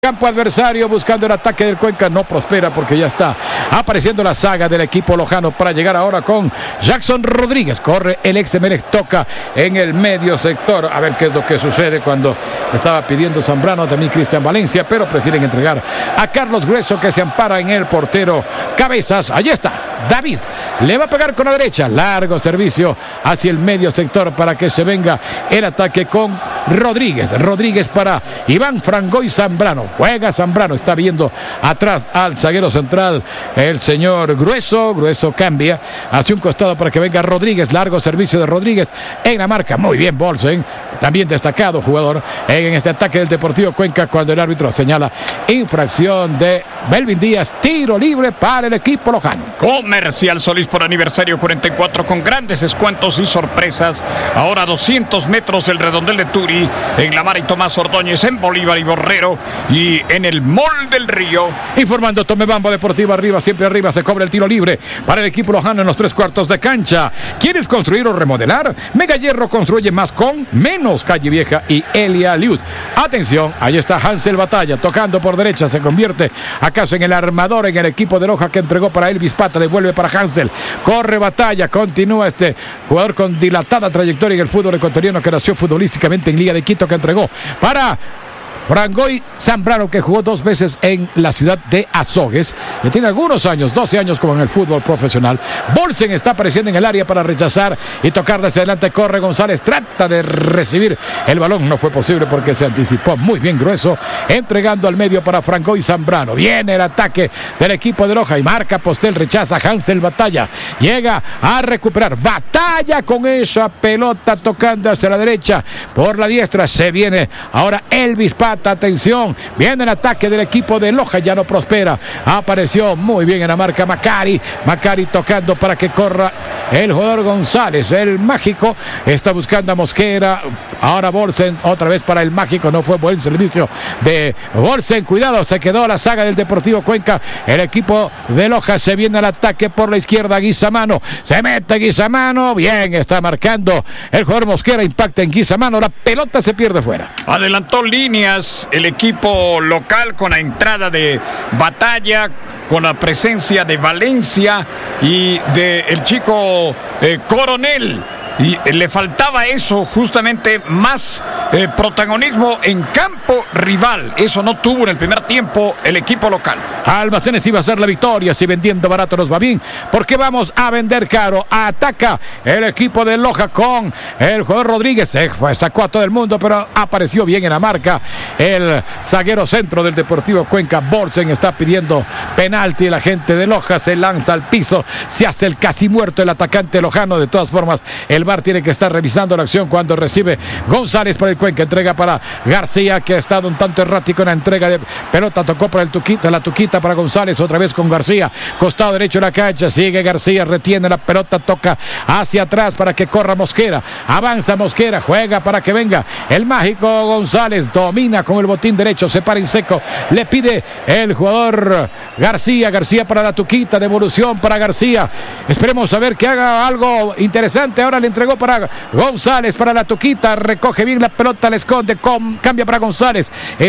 Campo adversario buscando el ataque del Cuenca, no prospera porque ya está apareciendo la saga del equipo lojano para llegar ahora con Jackson Rodríguez. Corre el ex Emelec, toca en el medio sector. A ver qué es lo que sucede cuando estaba pidiendo Zambrano, también Cristian Valencia, pero prefieren entregar a Carlos Grueso, que se ampara en el portero Cabezas. Allí está David, le va a pegar con la derecha, largo servicio hacia el medio sector para que se venga el ataque con Rodríguez para Iván Frangoy Zambrano. Juega Zambrano, está viendo atrás al zaguero central el señor Grueso cambia hacia un costado para que venga Rodríguez. Largo servicio de Rodríguez en la marca, muy bien Bolsen, también destacado jugador en este ataque del Deportivo Cuenca, cuando el árbitro señala infracción de Melvin Díaz, tiro libre para el equipo lojano. Comercial Solís por aniversario 44 con grandes descuentos y sorpresas. Ahora 200 metros del redondel de Turi, en La Mara y Tomás Ordóñez, en Bolívar y Borrero y en el Mall del Río. Informando Tomebambo Deportiva, arriba, siempre arriba, se cobra el tiro libre para el equipo lojano en los 3/4 de cancha. ¿Quieres construir o remodelar? Mega Hierro construye más con menos. Calle Vieja y Elia Liud. Atención, ahí está Hansel Batalla, tocando por derecha, se convierte acaso en el armador en el equipo de Loja, que entregó para Elvis Pata, devuelve para Hansel, corre Batalla, continúa este jugador con dilatada trayectoria en el fútbol ecuatoriano, que nació futbolísticamente en Liga de Quito, que entregó para Frangoy Zambrano, que jugó 2 veces en la ciudad de Azogues, que tiene algunos años, 12 años como en el fútbol profesional. Bolsen está apareciendo en el área para rechazar y tocarle hacia adelante. Corre González, trata de recibir el balón, no fue posible porque se anticipó muy bien Grueso, entregando al medio para Frangoy Zambrano. Viene el ataque del equipo de Loja y marca Postel, rechaza Hansel Batalla, llega a recuperar Batalla con esa pelota tocando hacia la derecha, por la diestra se viene ahora Elvis Pata. Atención, viene el ataque del equipo de Loja, ya no prospera, apareció muy bien en la marca Macari tocando para que corra el jugador González, el mágico, está buscando a Mosquera, ahora Bolsen, otra vez para el mágico, no fue buen servicio de Bolsen, cuidado, se quedó la saga del Deportivo Cuenca, el equipo de Loja, se viene al ataque por la izquierda, Guizamano, se mete Guizamano, bien, está marcando el jugador Mosquera, impacta en Guizamano, la pelota se pierde fuera. Adelantó líneas el equipo local con la entrada de Batalla, con la presencia de Valencia y del chico Coronel. Y le faltaba eso, justamente más protagonismo en campo rival. Eso no tuvo en el primer tiempo el equipo local. Almacenes iba a ser la victoria, si vendiendo barato nos va bien, porque vamos a vender caro. Ataca el equipo de Loja con el jugador Rodríguez, sacó a todo el mundo, pero apareció bien en la marca el zaguero centro del Deportivo Cuenca. Bolsen está pidiendo penalti, la gente de Loja se lanza al piso, se hace el casi muerto el atacante lojano. De todas formas, el VAR tiene que estar revisando la acción cuando recibe González para el Cuenca, entrega para García, que ha estado un tanto errático en la entrega de pelota, tocó para la Tuquita para González, otra vez con García, costado derecho de la cancha, sigue García, retiene la pelota, toca hacia atrás para que corra Mosquera, avanza Mosquera, juega para que venga el mágico González, domina con el botín derecho, se para en seco, le pide el jugador García para la Tuquita, devolución para García, esperemos a ver que haga algo interesante. Ahora le entregó para González, para la Tuquita, recoge bien la pelota, la esconde, cambia para González,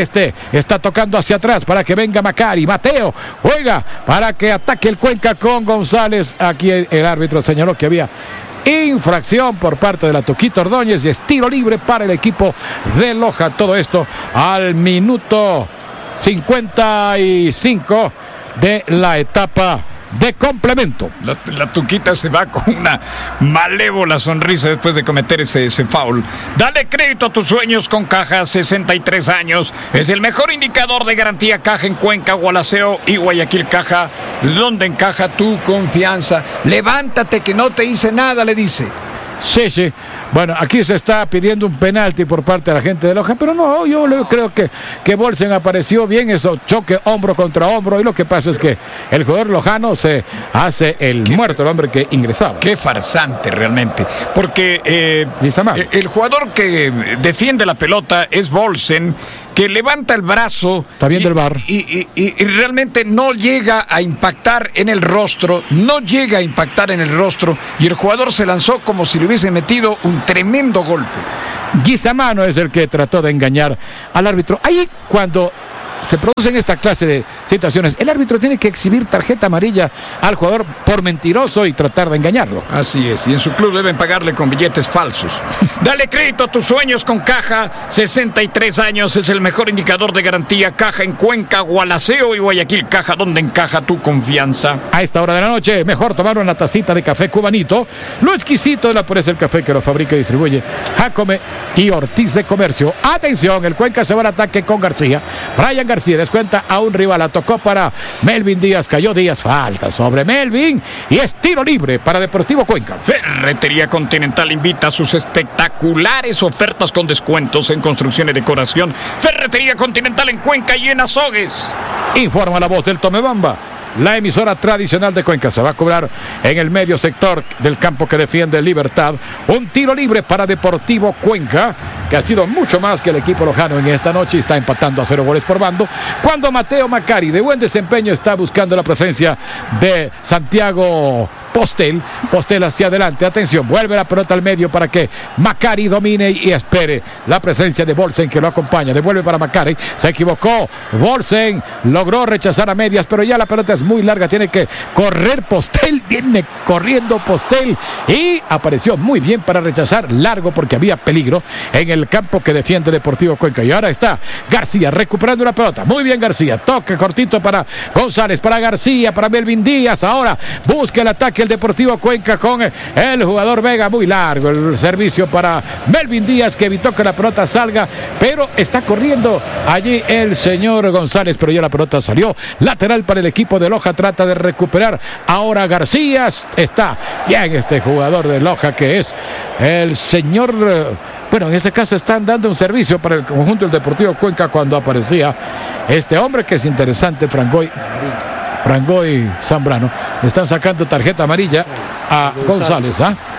está tocando hacia atrás para que venga Macari, Mateo juega para que ataque el Cuenca con González. Aquí el árbitro señaló que había infracción por parte de la Tuquita Ordóñez y es tiro libre para el equipo de Loja. Todo esto al minuto 55 de la etapa de complemento. La Tuquita se va con una malévola sonrisa después de cometer ese foul. Dale crédito a tus sueños con Caja, 63 años. Es el mejor indicador de garantía Caja en Cuenca, Gualaceo y Guayaquil. Caja, donde encaja tu confianza. Levántate que no te hice nada, le dice. Sí. Bueno, aquí se está pidiendo un penalti por parte de la gente de Loja, pero no, yo creo que Bolsen apareció bien, eso, choque hombro contra hombro, y lo que pasa es que el jugador lojano se hace el muerto, el hombre que ingresaba. Qué farsante realmente, porque el jugador que defiende la pelota es Bolsen, que levanta el brazo. Está viendo el VAR. Y realmente no llega a impactar en el rostro, y el jugador se lanzó como si le hubiese metido un tremendo golpe. Guizamano es el que trató de engañar al árbitro. Ahí cuando se producen esta clase de situaciones, el árbitro tiene que exhibir tarjeta amarilla al jugador por mentiroso y tratar de engañarlo. Así es, y en su club deben pagarle con billetes falsos. Dale crédito a tus sueños con Caja. 63 años es el mejor indicador de garantía. Caja en Cuenca, Gualaceo y Guayaquil. Caja, donde encaja tu confianza. A esta hora de la noche, mejor tomar una tacita de café cubanito. Lo exquisito de la pureza del café que lo fabrica y distribuye Jacome y Ortiz de Comercio. Atención, el Cuenca se va al ataque con García. Brian García descuenta a un rival. La tocó para Melvin Díaz. Cayó Díaz. Falta sobre Melvin. Y es tiro libre para Deportivo Cuenca. Ferretería Continental invita a sus espectaculares ofertas con descuentos en construcción y decoración. Ferretería Continental en Cuenca y en Azogues. Informa la voz del Tomebamba. La emisora tradicional de Cuenca se va a cobrar en el medio sector del campo que defiende Libertad. Un tiro libre para Deportivo Cuenca, que ha sido mucho más que el equipo lojano en esta noche y está empatando a 0 goles por bando. Cuando Mateo Macari, de buen desempeño, está buscando la presencia de Santiago Postel hacia adelante. Atención, vuelve la pelota al medio para que Macari domine y espere la presencia de Bolsen, que lo acompaña. Devuelve para Macari, se equivocó Bolsen, logró rechazar a medias, pero ya la pelota es muy larga, tiene que correr Postel. Viene corriendo Postel y apareció muy bien para rechazar largo porque había peligro en el campo que defiende Deportivo Cuenca. Y ahora está García recuperando la pelota. Muy bien García, toque cortito para González, para García, para Melvin Díaz. Ahora busca el ataque el Deportivo Cuenca con el jugador Vega. Muy largo el servicio para Melvin Díaz, que evitó que la pelota salga, pero está corriendo allí el señor González, pero ya la pelota salió lateral para el equipo de Loja. Trata de recuperar ahora García. Está bien este jugador de Loja, que es el señor, bueno, en este caso están dando un servicio para el conjunto del Deportivo Cuenca cuando aparecía este hombre que es interesante, Frangoy Zambrano. Le están sacando tarjeta amarilla a González.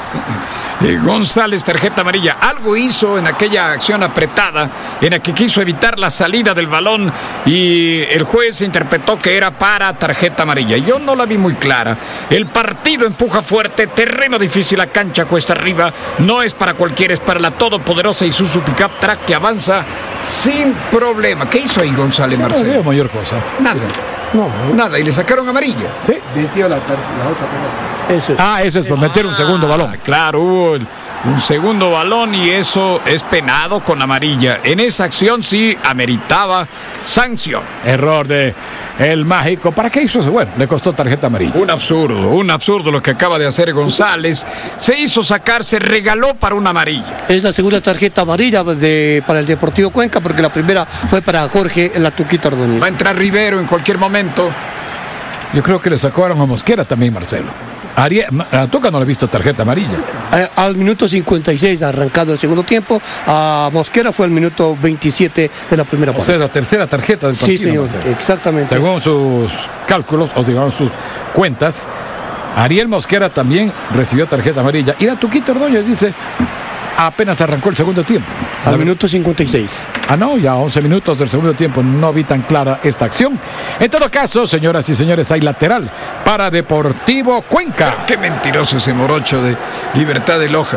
González, tarjeta amarilla. Algo hizo en aquella acción apretada en la que quiso evitar la salida del balón y el juez interpretó que era para tarjeta amarilla. Yo no la vi muy clara. El partido empuja fuerte, terreno difícil, la cancha cuesta arriba. No es para cualquiera, es para la todopoderosa Isuzu Pickup Track, que avanza sin problema. ¿Qué hizo ahí González, Marcelo? No veo mayor cosa. Nada, y le sacaron amarilla. Sí. Metió la otra pelota. Eso es por meter un segundo balón. Claro, hubo un segundo balón y eso es penado con amarilla. En esa acción sí ameritaba sanción. Error de el mágico. ¿Para qué hizo eso? Bueno, le costó tarjeta amarilla. Un absurdo lo que acaba de hacer González. Se hizo sacar, se regaló para una amarilla. Es la segunda tarjeta amarilla para el Deportivo Cuenca, porque la primera fue para Jorge La Tuquita Ordóñez. Va a entrar Rivero en cualquier momento. Yo creo que le sacaron a Mosquera también, Marcelo. A Tuca no le he visto tarjeta amarilla. Al minuto 56, arrancado el segundo tiempo. A Mosquera fue al minuto 27 de la primera parte. O sea, la tercera tarjeta del partido. Sí, señor, Marcelo. exactamente. Según sus cálculos, o digamos sus cuentas, Ariel Mosquera también recibió tarjeta amarilla. Y la Tuquita Ordóñez dice, apenas arrancó el segundo tiempo. Al minuto 56. No, ya 11 minutos del segundo tiempo. No vi tan clara esta acción. En todo caso, señoras y señores, hay lateral para Deportivo Cuenca. Pero qué mentiroso ese morocho de Libertad de Loja.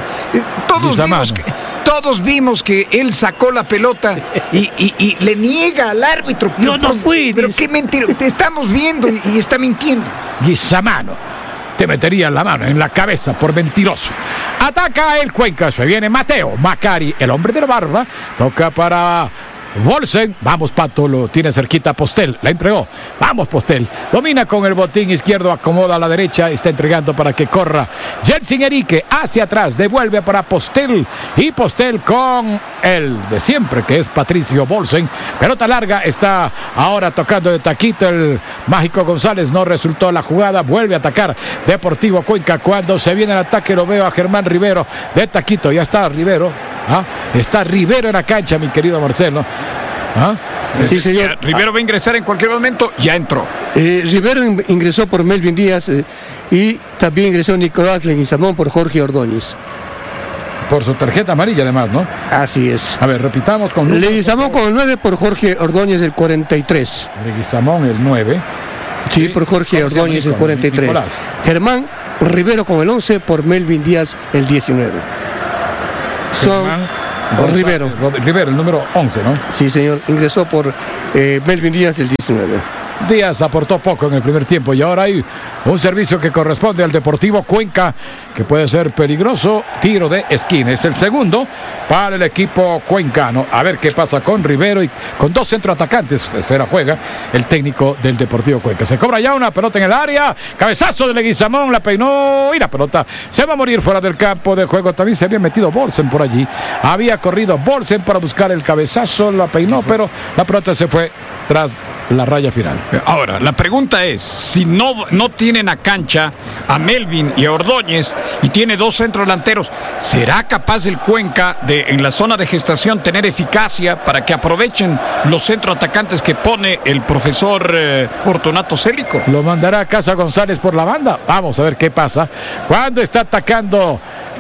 Todos vimos que él sacó la pelota y le niega al árbitro. Yo no fui. Pero qué mentira. Te estamos viendo y está mintiendo. Guisamano te metería la mano en la cabeza por mentiroso. Ataca el Cuenca, se viene Mateo Macari, el hombre de la barba, toca para Bolsen. Vamos, Pato, lo tiene cerquita Postel, la entregó. Vamos, Postel, domina con el botín izquierdo, acomoda a la derecha, está entregando para que corra Jensen Erique hacia atrás, devuelve para Postel y Postel con el de siempre, que es Patricio Bolsen. Pelota larga, está ahora tocando de taquito el mágico González, no resultó la jugada, vuelve a atacar Deportivo Cuenca. Cuando se viene el ataque lo veo a Germán Rivero de taquito, ya está Rivero. Está Rivero en la cancha, mi querido Marcelo. Sí, señor. Rivero va a ingresar en cualquier momento, ya entró. Rivero ingresó por Melvin Díaz y también ingresó Nicolás Leguizamón por Jorge Ordóñez. Por su tarjeta amarilla además, ¿no? Así es. A ver, repitamos con... Leguizamón con el 9 por Jorge Ordóñez el 43. Leguizamón el 9. Sí, por Jorge Ordóñez el 43. Nicolás. Germán Rivero con el 11 por Melvin Díaz el 19. Rivero. Rivero, el número 11, ¿no? Sí, señor. Ingresó por Melvin Díaz, el 19. Díaz aportó poco en el primer tiempo y ahora hay un servicio que corresponde al Deportivo Cuenca que puede ser peligroso. Tiro de esquina. Es el segundo para el equipo cuencano. A ver qué pasa con Rivero y con dos centroatacantes. Se la juega el técnico del Deportivo Cuenca. Se cobra ya una pelota en el área. Cabezazo de Leguizamón. La peinó y la pelota se va a morir fuera del campo de juego. También se había metido Bolsen por allí. Había corrido Bolsen para buscar el cabezazo. La peinó, pero la pelota se fue tras la raya final. Ahora, la pregunta es, si no tienen a cancha a Melvin y a Ordóñez y tiene dos centrodelanteros, ¿será capaz el Cuenca de en la zona de gestación tener eficacia para que aprovechen los centroatacantes que pone el profesor Fortunato Célico? Lo mandará a casa González por la banda. Vamos a ver qué pasa cuando está atacando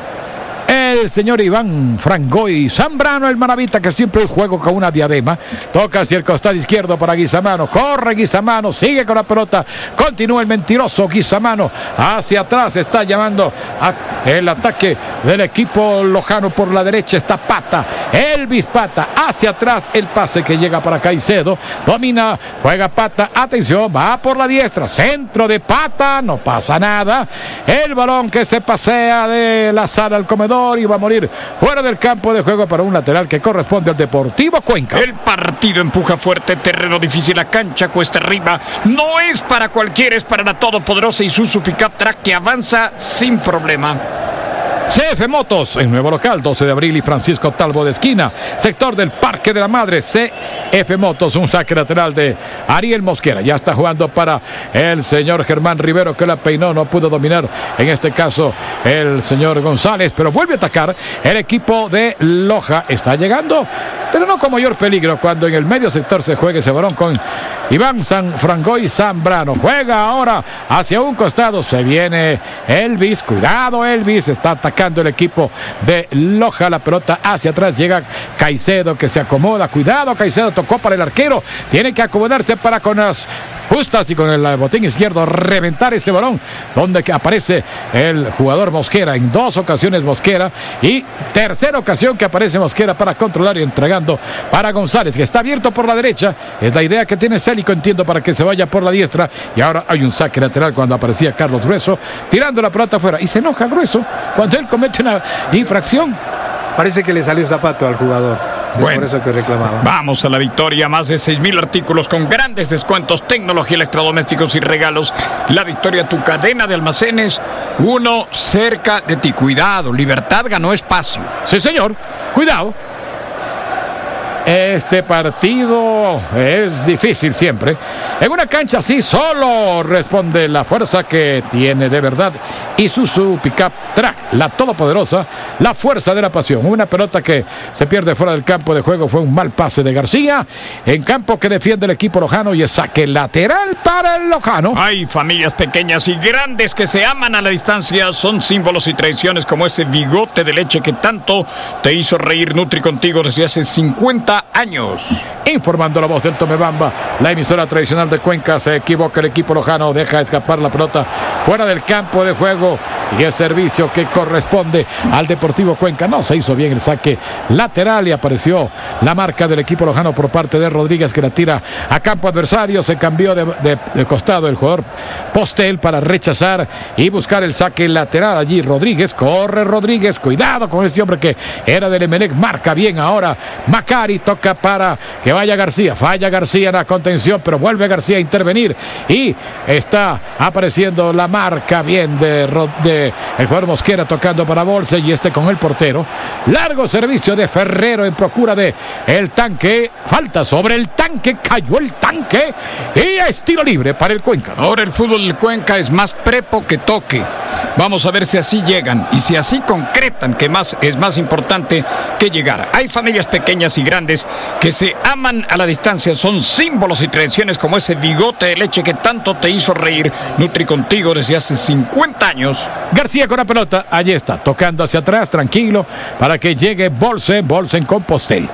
el señor Iván Frangoy Zambrano, el Maravita, que siempre juega con una diadema. Toca hacia el costado izquierdo para Guizamano. Corre Guizamano, sigue con la pelota. Continúa el mentiroso Guizamano. Hacia atrás está llamando el ataque del equipo lojano por la derecha. Está Pata, Elvis Pata. Hacia atrás el pase que llega para Caicedo. Domina, juega Pata. Atención, va por la diestra. Centro de Pata, no pasa nada. El balón que se pasea de la sala al comedor y va a morir fuera del campo de juego para un lateral que corresponde al Deportivo Cuenca. El partido empuja fuerte, terreno difícil, la cancha cuesta arriba. No es para cualquiera, es para la todopoderosa Isuzu Pickup Track que avanza sin problema. CF Motos, en nuevo local, 12 de abril y Francisco Talbo de esquina, sector del Parque de la Madre. CF Motos, un saque lateral de Ariel Mosquera. Ya está jugando para el señor Germán Rivero, que la peinó, no pudo dominar en este caso el señor González, pero vuelve a atacar el equipo de Loja. Está llegando, pero no con mayor peligro cuando en el medio sector se juega ese balón con Iván Frangoy Zambrano. Juega ahora hacia un costado, se viene Elvis, cuidado Elvis, está atacando el equipo de Loja, la pelota hacia atrás, llega Caicedo que se acomoda, cuidado Caicedo, tocó para el arquero, tiene que acomodarse para con las justas y con el botín izquierdo reventar ese balón, donde que aparece el jugador Mosquera, en dos ocasiones Mosquera, y tercera ocasión que aparece Mosquera para controlar y entregando para González, que está abierto por la derecha. Es la idea que tiene Célico, entiendo, para que se vaya por la diestra, y ahora hay un saque lateral cuando aparecía Carlos Grueso tirando la pelota afuera, y se enoja Grueso cuando él comete una infracción. Parece que le salió zapato al jugador. Bueno, por eso que reclamaba. Vamos a la victoria, más de 6,000 artículos con grandes descuentos, tecnología, electrodomésticos y regalos. La victoria, tu cadena de almacenes, uno cerca de ti. Cuidado, Libertad ganó espacio. Sí, señor, cuidado. Este partido es difícil siempre. En una cancha así solo responde la fuerza que tiene de verdad Isuzu Pickup Track, la todopoderosa, la fuerza de la pasión. Una pelota que se pierde fuera del campo de juego, fue un mal pase de García en campo que defiende el equipo lojano y es saque lateral para el lojano. Hay familias pequeñas y grandes que se aman a la distancia, son símbolos y tradiciones como ese bigote de leche que tanto te hizo reír Nutri contigo desde hace 50 años. Informando la voz del Tomebamba, la emisora tradicional de Cuenca. Se equivoca el equipo lojano, deja escapar la pelota fuera del campo de juego y es servicio que corresponde al Deportivo Cuenca. No se hizo bien el saque lateral y apareció la marca del equipo lojano por parte de Rodríguez, que la tira a campo adversario. Se cambió de costado el jugador Postel para rechazar y buscar el saque lateral. Allí Rodríguez, corre Rodríguez, cuidado con ese hombre que era del Emelec, marca bien ahora Macari, toca para que vaya García, falla García en la contención, pero vuelve García a intervenir y está apareciendo la marca bien de el jugador Mosquera tocando para Bolsa y con el portero. Largo servicio de Ferrero en procura de el tanque, falta sobre el tanque, cayó el tanque y es tiro libre para el Cuenca. Ahora el fútbol del Cuenca es más prepo que toque. Vamos a ver si así llegan y si así concretan, que es más importante que llegar. Hay familias pequeñas y grandes que se aman a la distancia, son símbolos y tradiciones como ese bigote de leche que tanto te hizo reír Nutri contigo desde hace 50 años. García con la pelota, allí está, tocando hacia atrás, tranquilo, para que llegue Bolsen con Postel.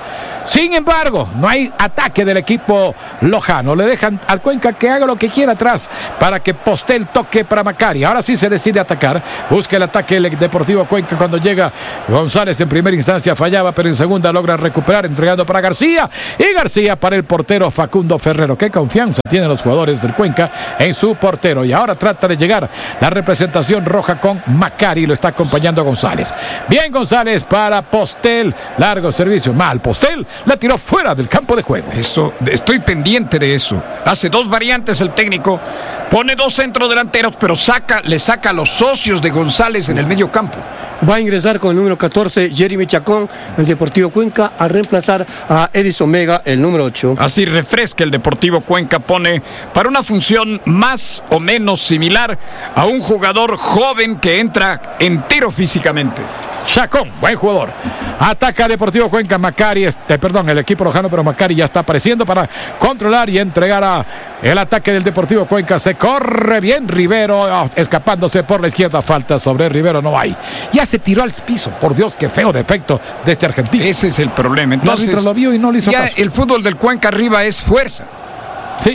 Sin embargo, no hay ataque del equipo lojano. Le dejan al Cuenca que haga lo que quiera atrás para que postee el toque para Macari. Ahora sí se decide atacar. Busca el ataque el Deportivo Cuenca cuando llega González. En primera instancia fallaba, pero en segunda logra recuperar, entregando para García. Y García para el portero Facundo Ferrero. Qué confianza tienen los jugadores del Cuenca en su portero. Y ahora trata de llegar la representación roja con Macari. Lo está acompañando González. Bien González para Postel. Largo servicio. Mal Postel. La tiró fuera del campo de juego. Eso, estoy pendiente de eso. Hace dos variantes el técnico. Pone dos centrodelanteros, pero le saca a los socios de González en el medio campo. Va a ingresar con el número 14, Jeremy Chacón, el Deportivo Cuenca, a reemplazar a Edison Mega, el número 8. Así refresca el Deportivo Cuenca, pone para una función más o menos similar a un jugador joven que entra entero físicamente. Chacón, buen jugador. Ataca Deportivo Cuenca, Macari, el equipo lojano, pero Macari ya está apareciendo para controlar y entregar a el ataque del Deportivo Cuenca. Se corre bien Rivero, escapándose por la izquierda. Falta sobre Rivero, no hay. Ya se tiró al piso. Por Dios, qué feo defecto de este argentino. Ese es el problema. Entonces, el árbitro lo vio y no le hizo caso. El fútbol del Cuenca arriba es fuerza. Sí.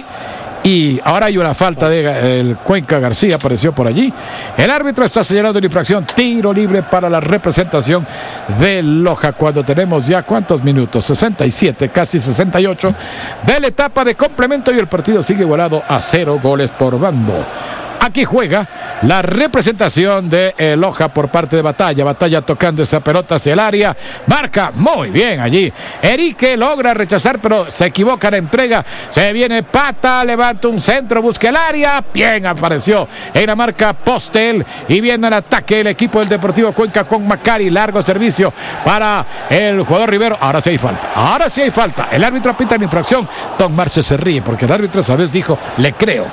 Y ahora hay una falta de el Cuenca. García apareció por allí. El árbitro está señalando una infracción. Tiro libre para la representación de Loja. Cuando tenemos ya ¿cuántos minutos? 67, casi 68 de la etapa de complemento. Y el partido sigue igualado a 0 goles por bando. Aquí juega la representación de Loja por parte de Batalla. Batalla tocando esa pelota hacia el área. Marca muy bien allí. Erique logra rechazar, pero se equivoca la entrega. Se viene Pata, levanta un centro, busca el área. Bien apareció en la marca Postel. Y viene el ataque el equipo del Deportivo Cuenca con Macari. Largo servicio para el jugador Rivero. Ahora sí hay falta. Ahora sí hay falta. El árbitro pita la infracción. Don Marce se ríe porque el árbitro esa vez dijo, le creo.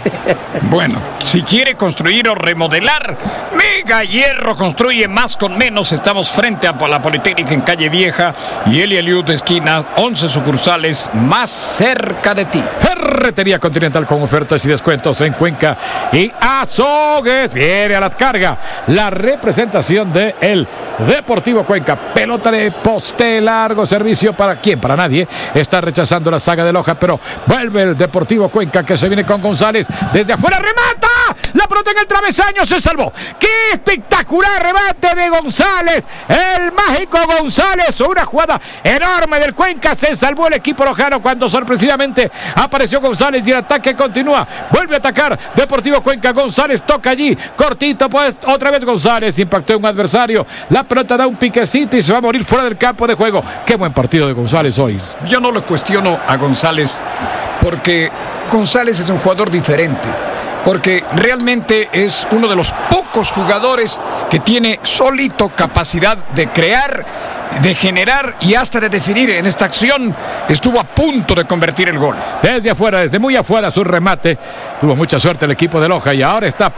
Bueno, si quiere construir o remodelar, Mega Hierro construye más con menos. Estamos frente a la Politécnica en Calle Vieja y Elia Liud de esquina, 11 sucursales más cerca de ti. Ferretería Continental con ofertas y descuentos en Cuenca y Azogues. Viene a la carga la representación de el Deportivo Cuenca. Pelota de poste, largo servicio. ¿Para quién? Para nadie. Está rechazando la saga de Loja, pero vuelve el Deportivo Cuenca que se viene con González. Desde afuera remata. La pelota en el travesaño, se salvó. ¡Qué espectacular remate de González! El mágico González. Una jugada enorme del Cuenca. Se salvó el equipo lojano cuando sorpresivamente apareció González y el ataque continúa. Vuelve a atacar Deportivo Cuenca. González toca allí. Cortito, pues otra vez González. Impactó en un adversario. La pelota da un piquecito y se va a morir fuera del campo de juego. Qué buen partido de González hoy. Yo no lo cuestiono a González porque González es un jugador diferente. Porque realmente es uno de los pocos jugadores que tiene solito capacidad de crear, de generar y hasta de definir. En esta acción estuvo a punto de convertir el gol. Desde afuera, desde muy afuera su remate. Tuvo mucha suerte el equipo de Loja y ahora está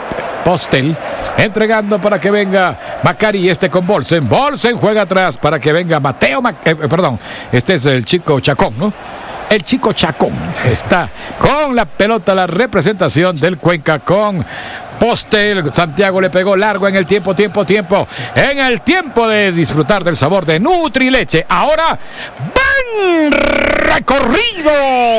Postel entregando para que venga Macari, con Bolsen. Bolsen juega atrás para que venga este es el chico Chacón, ¿no? El chico Chacón está con la pelota, la representación del Cuenca con Postel. Santiago le pegó largo en el tiempo. En el tiempo de disfrutar del sabor de Nutrileche. Ahora van recorrido.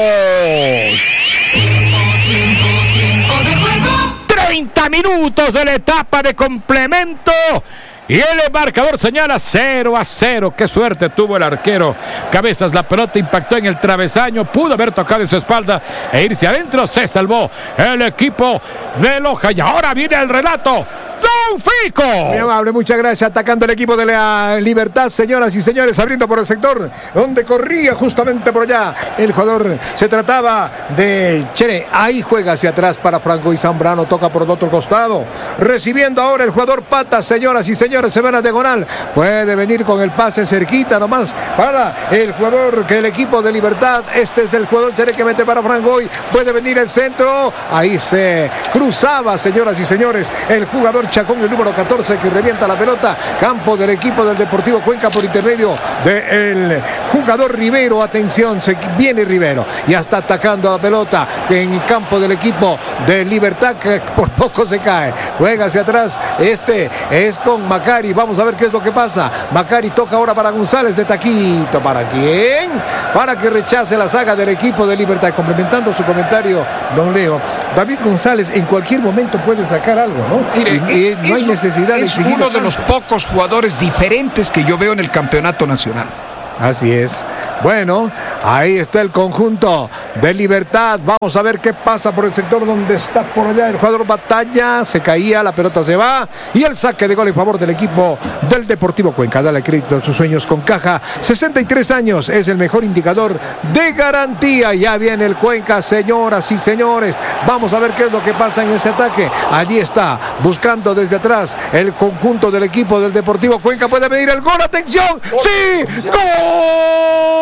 Tiempo de juego. 30 minutos de la etapa de complemento. Y el marcador señala 0-0. Qué suerte tuvo el arquero Cabezas. La pelota impactó en el travesaño. Pudo haber tocado en su espalda e irse adentro. Se salvó el equipo de Loja. Y ahora viene el relato. Don Fico. Muy amable, muchas gracias. Atacando el equipo de la Libertad, señoras y señores, abriendo por el sector donde corría justamente por allá el jugador. Se trataba de Chere. Ahí juega hacia atrás para Franco y Zambrano. Toca por el otro costado. Recibiendo ahora el jugador Pata, señoras y señores. Se ve la diagonal. Puede venir con el pase cerquita nomás para el jugador que el equipo de Libertad. Este es el jugador Chere que mete para Franco. Puede venir el centro. Ahí se cruzaba, señoras y señores, el jugador jugador Chacón, el número 14, que revienta la pelota. Campo del equipo del Deportivo Cuenca por intermedio del jugador Rivero. Atención, se viene Rivero. Ya está atacando la pelota en campo del equipo de Libertad, que por poco se cae. Juega hacia atrás. Este es con Macari. Vamos a ver qué es lo que pasa. Macari toca ahora para González de taquito. ¿Para quién? Para que rechace la saga del equipo de Libertad. Complementando su comentario, don Leo, David González en cualquier momento puede sacar algo, ¿no? Mire, y no hay necesidad de es uno de los pocos jugadores diferentes que yo veo en el campeonato nacional. Así es. Bueno, ahí está el conjunto de Libertad. Vamos a ver qué pasa por el sector donde está por allá el jugador Batalla. Se caía, la pelota se va. Y el saque de gol en favor del equipo del Deportivo Cuenca. Dale crédito a sus sueños con Caja. 63 años es el mejor indicador de garantía. Ya viene el Cuenca, señoras y señores. Vamos a ver qué es lo que pasa en ese ataque. Allí está, buscando desde atrás el conjunto del equipo del Deportivo Cuenca. Puede medir el gol. ¡Atención! ¡Sí! ¡Gol!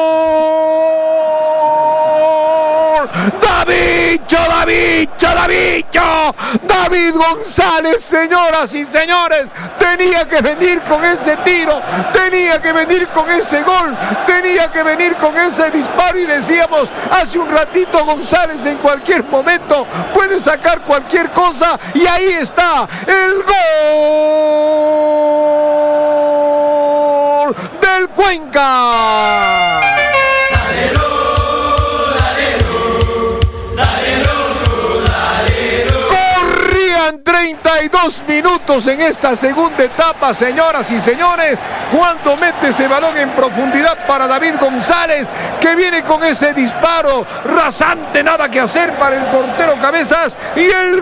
David González, señoras y señores, tenía que venir con ese tiro, tenía que venir con ese gol, tenía que venir con ese disparo. Y decíamos hace un ratito, González en cualquier momento puede sacar cualquier cosa, y ahí está el gol del Cuenca. Corrían 32 minutos en esta segunda etapa, señoras y señores, cuando mete ese balón en profundidad para David González, que viene con ese disparo rasante, nada que hacer para el portero Cabezas, y el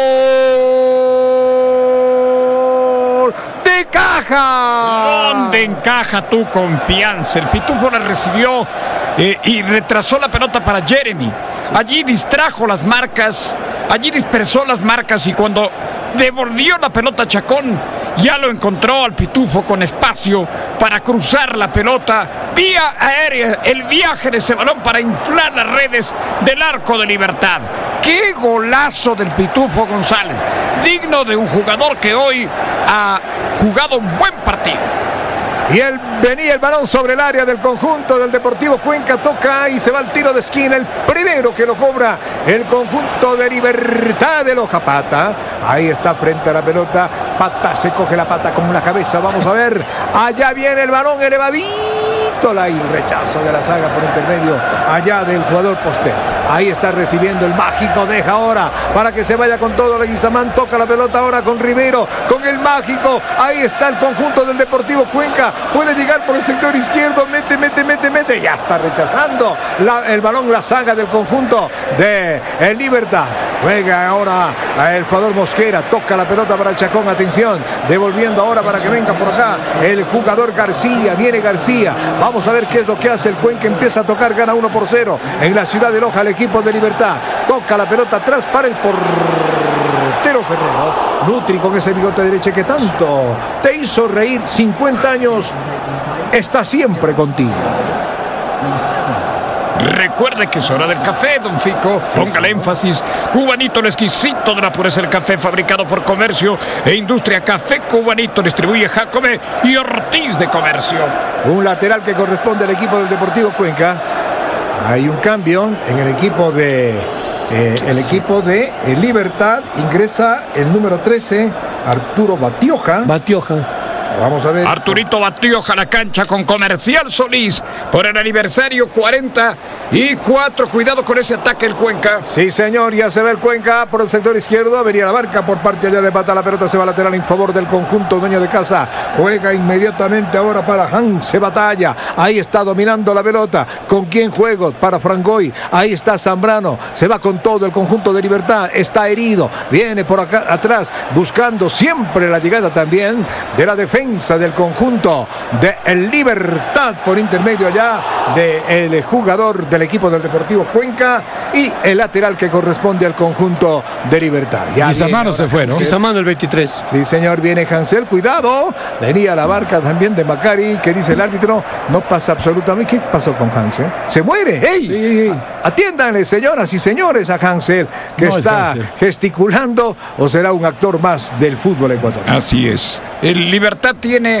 gol de Caja. ¿Dónde encaja tu confianza? El Pitufo la recibió y retrasó la pelota para Jeremy. Allí distrajo las marcas, allí dispersó las marcas, y cuando devolvió la pelota a Chacón, ya lo encontró al Pitufo con espacio para cruzar la pelota vía aérea. El viaje de ese balón para inflar las redes del Arco de Libertad. ¡Qué golazo del Pitufo González! Digno de un jugador que hoy ha jugado un buen partido. Y venía el balón sobre el área del conjunto del Deportivo Cuenca. Toca y se va al tiro de esquina. El primero que lo cobra el conjunto de Libertad de Loja. Pata. Ahí está frente a la pelota. Pata se coge la pata con la cabeza. Vamos a ver. Allá viene el balón elevadito. El rechazo de la saga por intermedio allá del jugador Poster. Ahí está recibiendo el mágico. Deja ahora para que se vaya con todo. Leguizamán toca la pelota ahora con Rivero. Con el mágico. Ahí está el conjunto del Deportivo Cuenca. Puede llegar por el sector izquierdo. Mete. Ya está rechazando el balón la saga del conjunto de Libertad. Juega ahora el jugador Mosquera. Toca la pelota para Chacón. Atención. Devolviendo ahora para que venga por acá el jugador García. Viene García. Vamos a ver qué es lo que hace el Cuenca. Empieza a tocar. Gana 1-0 en la ciudad de Loja el equipo de Libertad. Toca la pelota atrás para el portero Ferrero. Nutri con ese bigote derecho que tanto te hizo reír. 50 años. Está siempre contigo. Recuerde que es hora del café, don Fico. Póngale énfasis. Cubanito, el exquisito de la pureza del café, fabricado por Comercio e Industria. Café Cubanito distribuye Jacome y Ortiz de Comercio. Un lateral que corresponde al equipo del Deportivo Cuenca. Hay un cambio en el equipo de Libertad. Ingresa el número 13, Arturo Batioja. Vamos a ver. Arturito Batioja a la cancha con Comercial Solís por el aniversario 44. Cuidado con ese ataque el Cuenca. Sí, señor, ya se ve el Cuenca por el sector izquierdo. Venía la marca por parte allá de Pata. La pelota se va lateral en favor del conjunto dueño de casa. Juega inmediatamente ahora para Hanse Batalla. Ahí está dominando la pelota. ¿Con quién juego? Para Frangoy. Ahí está Zambrano. Se va con todo el conjunto de Libertad. Está herido. Viene por acá atrás buscando siempre la llegada también de la defensa del conjunto de Libertad por intermedio allá del jugador del el equipo del Deportivo Cuenca y el lateral que corresponde al conjunto de Libertad. Y Samano se fue, ¿no? Sí, Samano el 23. Sí, señor, viene Hansel, cuidado. Venía la barca también de Macari, que dice el árbitro, no pasa absolutamente. ¿Qué pasó con Hansel? ¡Se muere! ¡Ey! Sí. Atiéndanle, señoras y señores, a Hansel, que No es está Hansel. gesticulando, o será un actor más del fútbol ecuatoriano. Así es. El Libertad tiene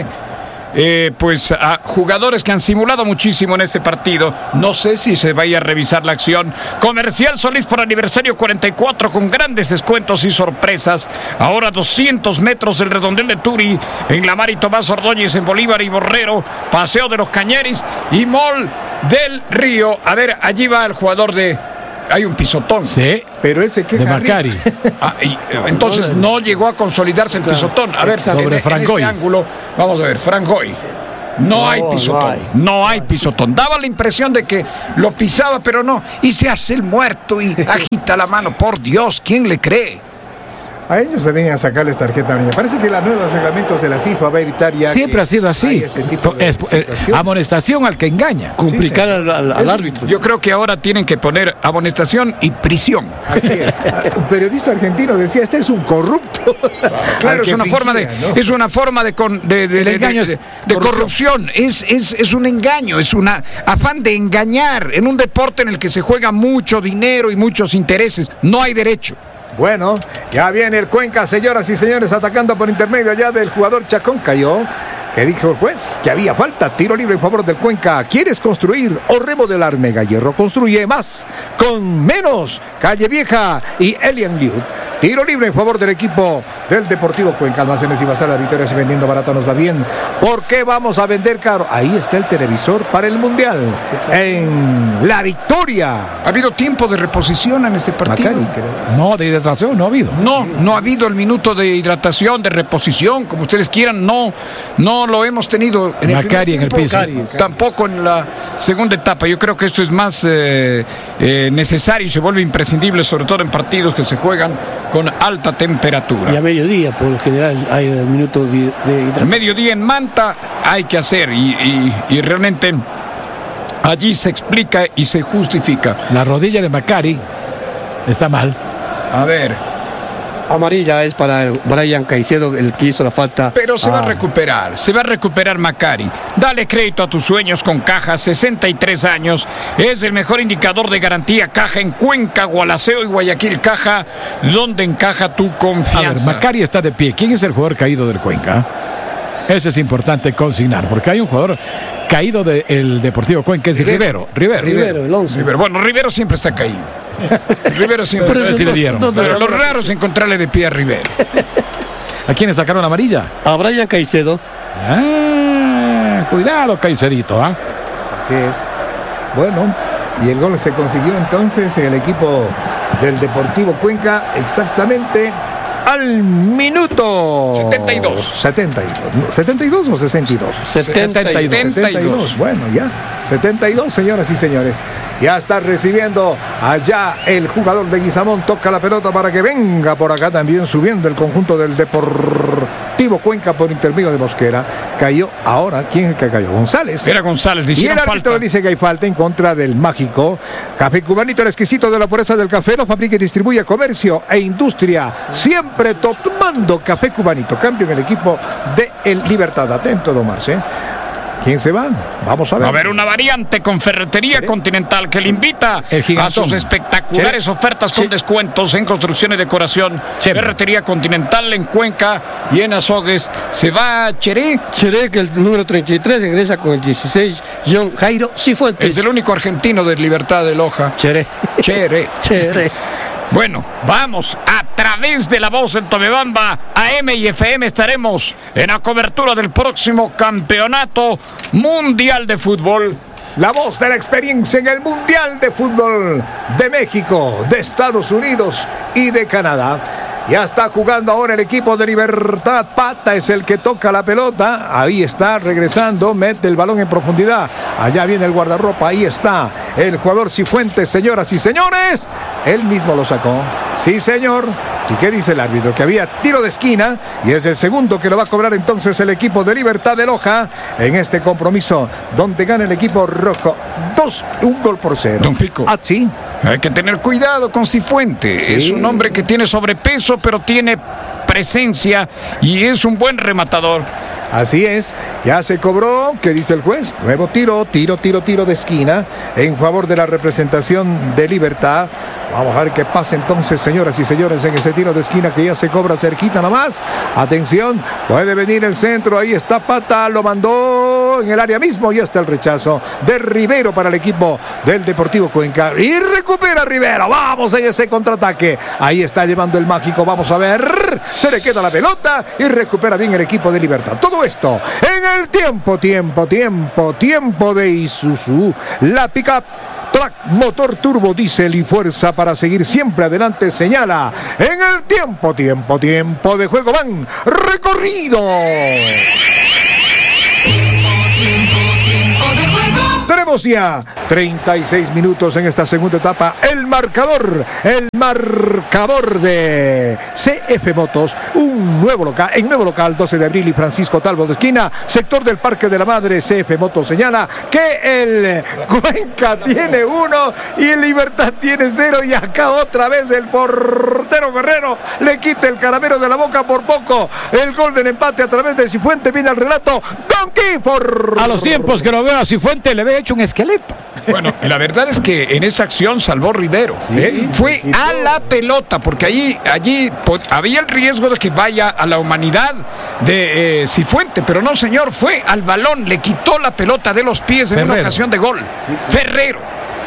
pues a jugadores que han simulado muchísimo en este partido. No sé si se vaya a revisar la acción. Comercial Solís por aniversario 44 con grandes descuentos y sorpresas. Ahora 200 metros del redondel de Turi en la Mari Tomás Ordóñez en Bolívar y Borrero. Paseo de los Cañeris y Mall del Río. A ver, allí va el jugador de... Hay un pisotón. Sí, Pero él se queja de Macari. Entonces no llegó a consolidarse el pisotón. A ver, Sobre en Frank este Goy. ángulo, vamos a ver, Frank Goy. No hay pisotón. No hay pisotón. Daba la impresión de que lo pisaba, pero no. Y se hace el muerto y agita la mano. Por Dios, ¿quién le cree? A ellos deben a sacarles tarjeta amarilla. Parece que los nuevos reglamentos de la FIFA va a evitar ya. Siempre que ha sido así. haya este tipo de situaciones. Amonestación al que engaña. Complicar señor. al árbitro. Yo creo que ahora tienen que poner amonestación y prisión. Así es. Un periodista argentino decía, este es un corrupto. Claro, Al que es una forma de, fingía, ¿no? es una forma de engaño es corrupción. Es un engaño, es un afán de engañar en un deporte en el que se juega mucho dinero y muchos intereses. No hay derecho. Bueno, ya viene el Cuenca, señoras y señores, atacando por intermedio ya del jugador Chacón. Cayó, que dijo el juez que había falta. Tiro libre en favor del Cuenca. ¿Quieres construir o remodelar? Megahierro construye más con menos. Calle Vieja y Elian Liu. Tiro libre en favor del equipo del Deportivo Cuenca. Almacenes y Bazar, las victorias y vendiendo barato nos va bien. ¿Por qué vamos a vender caro? Ahí está el televisor para el Mundial. En La Victoria. ¿Ha habido tiempo de reposición en este partido? Macari, creo. No, de hidratación no ha habido. No ha habido el minuto de hidratación, de reposición, como ustedes quieran. No lo hemos tenido en el Macari primer en el tiempo, piso. tampoco en la segunda etapa. Yo creo que esto es más necesario y se vuelve imprescindible, sobre todo en partidos que se juegan con alta temperatura. Y a mediodía, por lo general, hay minutos de hidratación. Mediodía en Manta hay que hacer y realmente allí se explica y se justifica. La rodilla de Macari está mal. A ver, Amarilla es para Brian Caicedo, el que hizo la falta. pero se va a recuperar Macari. Dale crédito a tus sueños con Caja, 63 años. Es el mejor indicador de garantía Caja en Cuenca, Gualaceo y Guayaquil. Caja, donde encaja tu A ver, confianza. Macari está de pie. ¿Quién es el jugador caído del Cuenca? Ese es importante consignar, porque hay un jugador caído del Deportivo Cuenca, es Rivero. Rivero, el 11. Rivero. Bueno, Rivero siempre está caído. Rivero siempre Pero está sí le caído. dieron. Pero lo raro es encontrarle de pie a Rivero. ¿A quiénes sacaron amarilla? A Brian Caicedo. Cuidado, Caicedito. Así es. Bueno, y el gol se consiguió entonces en el equipo del Deportivo Cuenca exactamente al minuto 72. 72 o 62. 72. Bueno, ya. 72, señoras y señores. Ya está recibiendo allá el jugador de Guizamón. Toca la pelota para que venga por acá también subiendo el conjunto del Deportivo Cuenca por intermedio de Mosquera. Cayó ahora. ¿Quién es el que cayó? González. Era González, le Y el hicieron árbitro falta. dice que hay falta en contra del mágico. Café Cubanito, el exquisito de la pureza del café. Lo fabrica y distribuye comercio e industria. Siempre tomando Café Cubanito. Cambio en el equipo de El Libertad. Atento, don Marce. ¿Quién se va? Vamos a ver. Va a haber una variante con Ferretería Continental que le invita El a gigantón. sus espectaculares ofertas con descuentos en construcción y decoración. Ferretería Continental en Cuenca y en Azogues. Se va Cheré. Cheré, que el número 33 regresa con el 16, John Jairo Cifuentes. Es el único argentino de Libertad de Loja. Cheré. Cheré. Cheré. Bueno, vamos a través de la voz en Tomebamba, AM y FM estaremos en la cobertura del próximo campeonato mundial de fútbol. La voz de la experiencia en el Mundial de Fútbol de México, de Estados Unidos y de Canadá. Ya está jugando ahora el equipo de Libertad. Pata es el que toca la pelota. Ahí está regresando. Mete el balón en profundidad. Allá viene el guardarropa. Ahí está el jugador Cifuentes, señoras y señores. Él mismo lo sacó. Sí, señor. ¿Y qué dice el árbitro? Que había tiro de esquina y es el segundo que lo va a cobrar entonces el equipo de Libertad de Loja en este compromiso donde gana el equipo rojo 1-0. Don Pico. Ah, sí. Hay que tener cuidado con Cifuentes. Sí. Es un hombre que tiene sobrepeso, pero tiene presencia y es un buen rematador. Así es, ya se cobró, ¿qué dice el juez? Nuevo tiro de esquina en favor de la representación de Libertad. Vamos a ver qué pasa entonces, señoras y señores, en ese tiro de esquina que ya se cobra cerquita nomás. Atención, puede venir el centro, ahí está Pata, lo mandó en el área mismo y está el rechazo de Rivero para el equipo del Deportivo Cuenca. Y recupera Rivero, vamos en ese contraataque. Ahí está llevando el mágico, vamos a ver. Se le queda la pelota y recupera bien el equipo de Libertad. Todo esto en el tiempo de Isuzu, la pick-up Track, motor turbo, diésel y fuerza para seguir siempre adelante, señala. En el tiempo de juego van recorrido. Tenemos ya 36 minutos en esta segunda etapa. El marcador de CF Motos, un nuevo local, en nuevo local, 12 de abril y Francisco Talbo de esquina, sector del Parque de la Madre. CF Motos señala que el Cuenca tiene 1 y el Libertad tiene 0 y acá otra vez el portero Guerrero le quita el caramelo de la boca por poco. El gol del empate a través de Cifuentes, viene al relato Don Clifford. A los tiempos que lo veo a Cifuentes le había hecho un esqueleto. Bueno, la verdad es que en esa acción salvó Rivero. Sí, fue a la pelota, porque allí había el riesgo de que vaya a la humanidad de Cifuentes, pero no, señor, fue al balón, le quitó la pelota de los pies en una ocasión de gol. Ferrero.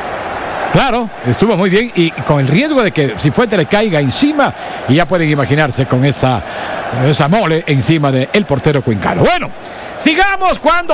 Claro, estuvo muy bien y con el riesgo de que Cifuentes le caiga encima y ya pueden imaginarse con esa mole encima del portero cuencano. Bueno, sigamos cuando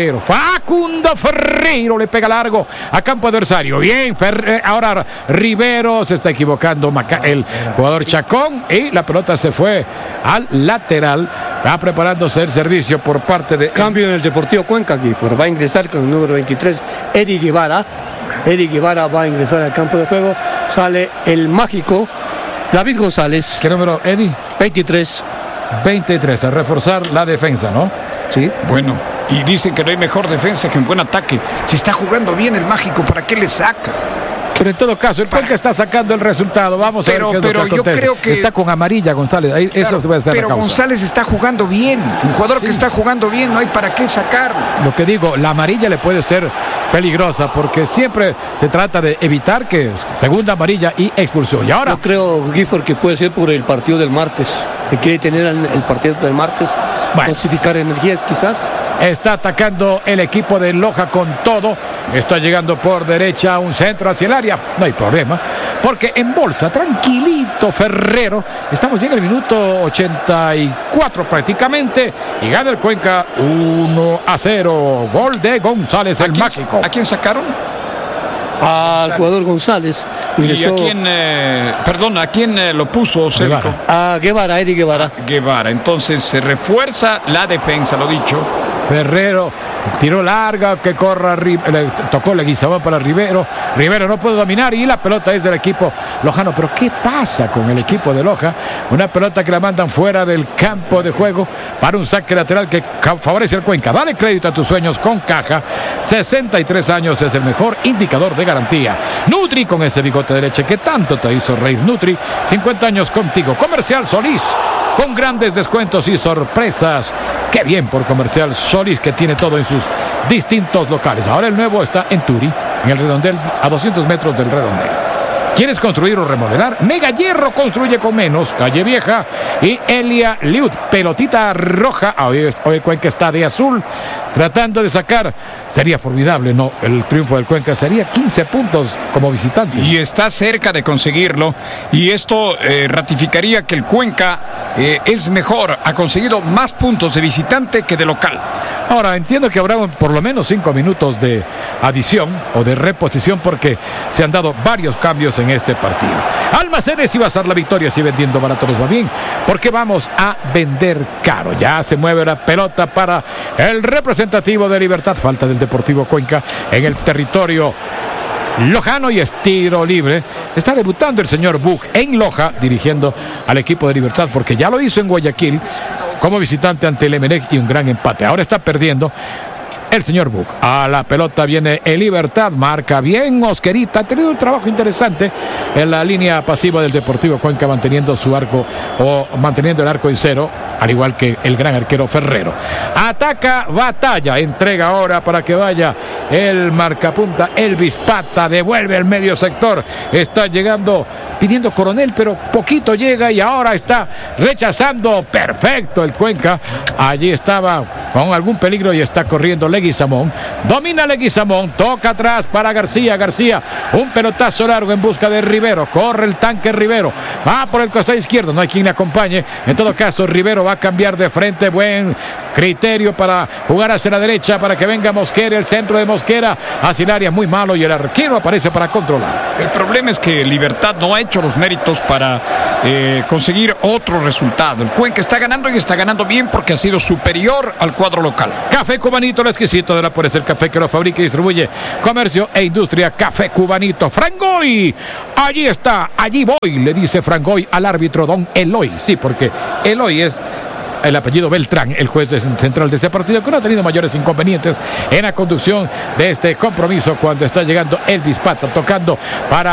Facundo Ferrero le pega largo a campo adversario. Bien, ahora Rivero se está equivocando, el jugador Chacón, y la pelota se fue al lateral. Va preparándose el servicio por parte de... Cambio en el Deportivo Cuenca, Gifford. Va a ingresar con el número 23, Eddie Guevara. Eddie Guevara va a ingresar al campo de juego. Sale el mágico David González. ¿Qué número, Eddie? 23. 23, a reforzar la defensa, ¿no? Sí. Bueno, y dicen que no hay mejor defensa que un buen ataque. Si está jugando bien el mágico, ¿para qué le saca? Pero en todo caso, el Cuenca está sacando el resultado. Vamos a ver qué es lo que yo acontece. creo que... Está con amarilla González. Ahí, claro, eso puede ser pero la causa. González está jugando bien. Un jugador que está jugando bien, no hay para qué sacarlo. Lo que digo, la amarilla le puede ser peligrosa porque siempre se trata de evitar que segunda amarilla y expulsión. Y ahora... Yo creo, Gifford, que puede ser por el partido del martes. Que quiere tener el partido del martes. Bueno. Dosificar energías, quizás. Está atacando el equipo de Loja con todo. Está llegando por derecha un centro hacia el área. No hay problema. Porque en bolsa, tranquilito Ferrero. Estamos ya en el minuto 84 prácticamente. Y gana el Cuenca 1-0. Gol de González, el mágico. ¿A quién sacaron? Al jugador González. ¿Y a quién, a quién lo puso Célico? A Guevara, Eddie Guevara. Guevara. Entonces se refuerza la defensa, lo dicho. Ferrero tiró larga, que corra, le tocó la guisaba para Rivero. Rivero no puede dominar y la pelota es del equipo lojano. Pero ¿qué pasa con el equipo de Loja? Una pelota que la mandan fuera del campo de juego para un saque lateral que favorece al Cuenca. Dale crédito a tus sueños con Caja. 63 años es el mejor indicador de garantía. Nutri, con ese bigote de leche que tanto te hizo reír. Nutri, 50 años contigo. Comercial Solís, con grandes descuentos y sorpresas. Qué bien por Comercial Solís, que tiene todo en sus distintos locales. Ahora el nuevo está en Turi, en el Redondel, a 200 metros del Redondel. ¿Quieres construir o remodelar? Mega Hierro construye con menos. Calle Vieja y Elia Liud. Pelotita roja. Hoy el Cuenca está de azul, tratando de sacar. Sería formidable, ¿no? El triunfo del Cuenca sería 15 puntos como visitante. Y está cerca de conseguirlo. Y esto ratificaría que el Cuenca es mejor. Ha conseguido más puntos de visitante que de local. Ahora, entiendo que habrá por lo menos 5 minutos de adición o de reposición porque se han dado varios cambios en este partido. Almacenes y Bazar La Victoria, si vendiendo barato nos va bien, porque vamos a vender caro. Ya se mueve la pelota para el representativo de Libertad. Falta del Deportivo Cuenca en el territorio Lojano y es tiro libre. Está debutando el señor Buch en Loja, dirigiendo al equipo de Libertad, porque ya lo hizo en Guayaquil como visitante ante el Emelec y un gran empate. Ahora está perdiendo el señor Buch. A la pelota viene el Libertad, marca bien Mosquerita, ha tenido un trabajo interesante en la línea pasiva del Deportivo Cuenca, manteniendo su arco o manteniendo el arco en cero, al igual que el gran arquero Ferrero. Ataca Batalla, entrega ahora para que vaya el marcapunta Elvis Pata, devuelve el medio sector, está llegando pidiendo Coronel, pero poquito llega y ahora está rechazando perfecto el Cuenca. Allí estaba con algún peligro y está corriendo Leguizamón. Domina Leguizamón, toca atrás para García. García, un pelotazo largo en busca de Rivero. Corre el tanque Rivero. Va por el costado izquierdo, no hay quien le acompañe. En todo caso, Rivero va a cambiar de frente. Buen criterio para jugar hacia la derecha para que venga Mosquera. El centro de Mosquera hacia el área muy malo y el arquero aparece para controlar. El problema es que Libertad no ha hecho los méritos para conseguir otro resultado. El Cuenca está ganando y está ganando bien porque ha sido superior al cuadro local. Café Cubanito, el exquisito de la por ser café que lo fabrica y distribuye Comercio e Industria. Café Cubanito. Frangoy, allí está, allí voy, le dice Frangoy al árbitro don Eloy. Sí, porque Eloy es el apellido Beltrán, el juez central de este partido, que no ha tenido mayores inconvenientes en la conducción de este compromiso cuando está llegando Elvis Pata, tocando para